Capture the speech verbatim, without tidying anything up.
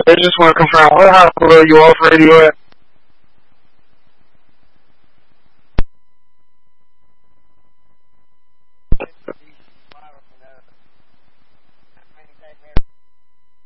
I just want to confirm, what hospital are you off radio at?